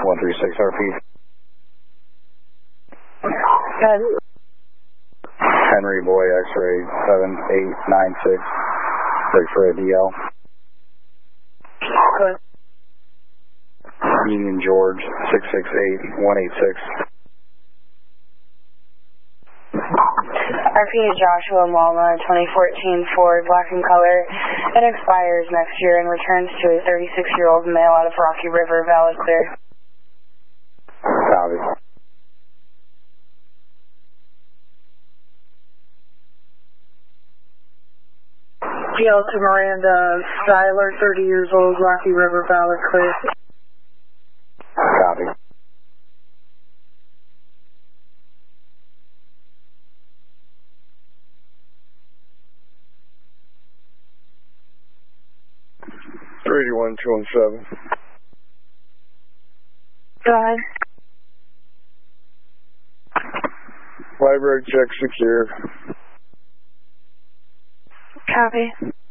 136 RP. Good. Henry Boy X-ray 7896. Break for a DL. Good. Union George 668186. RP Joshua Malma, 2014 Ford, black in color. It expires next year and returns to a 36-year-old male out of Rocky River, valid clear. Copy. GL to Miranda, Styler, 30 years old, Rocky River, valid clear. Copy. One 217. Go ahead. Library check secure. Copy.